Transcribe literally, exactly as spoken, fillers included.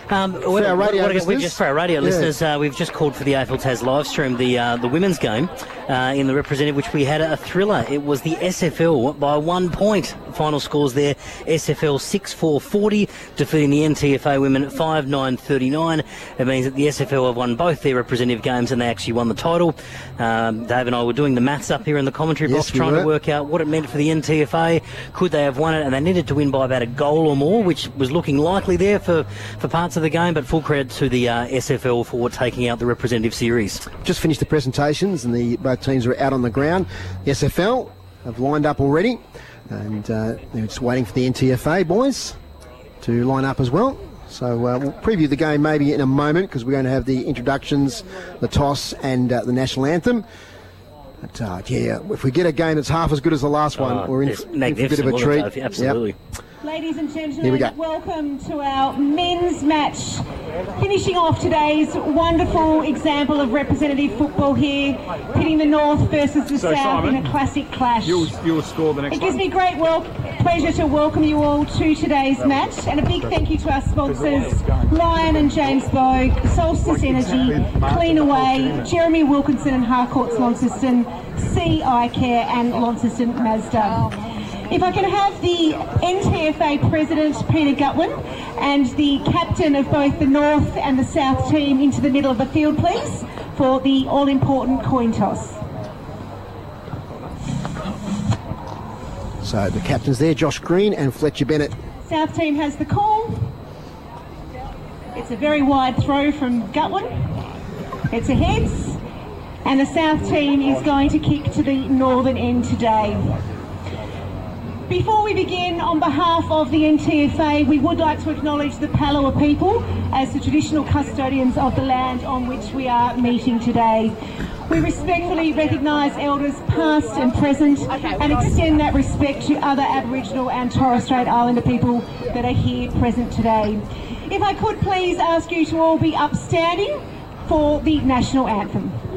Um, for what, our radio what, what, listeners. we've just for our radio Yeah. listeners, uh, we've just called for the A F L Tas live stream the uh, the women's game uh, in the representative, which we had a thriller. It was the S F L by one point. Final scores there: S F L six four forty, defeating the N T F A women five nine thirty-nine. It means that the S F L have won both their representative games and they actually won the title. Um, Dave and I were doing the maths up here in the commentary Yes, box, we trying were. to work out what it meant for the N T F A. Could they have won it? And they needed to win by about a goal or more, which was looking likely there for, for parts of the game. But full credit to the uh, S F L for taking out the representative series. Just finished the presentations and the both teams are out on the ground. The S F L have lined up already, and uh, they're just waiting for the N T F A boys to line up as well. So uh, we'll preview the game maybe in a moment, because we're going to have the introductions, the toss and uh, the national anthem. But uh, yeah, if we get a game that's half as good as the last one, Oh, we're in, it's in for a bit of a magnificent, treat. wasn't it, Sophie? Absolutely. Yep. Ladies and Here we gentlemen, go. welcome to our men's match. Finishing off today's wonderful example of representative football here, pitting the North versus the So, South Simon, in a classic clash. You'll, you'll score the next It gives one. me great wel- pleasure to welcome you all to today's match, and a big thank you to our sponsors, Lion and James Bogue, Solstice Energy, Clean Away, Jeremy Wilkinson and Harcourts Launceston, C Eye Care and Launceston Mazda. If I can have the N T F A President, Peter Gutwin, and the captain of both the North and the South team into the middle of the field, please, for the all-important coin toss. So the captains there, Josh Green and Fletcher Bennett. South team has the call. It's a very wide throw from Gutwin. It's a heads. And the South team is going to kick to the northern end today. Before we begin, on behalf of the N T F A, we would like to acknowledge the Palawa people as the traditional custodians of the land on which we are meeting today. We respectfully recognise elders past and present and extend that respect to other Aboriginal and Torres Strait Islander people that are here present today. If I could please ask you to all be upstanding for the national anthem.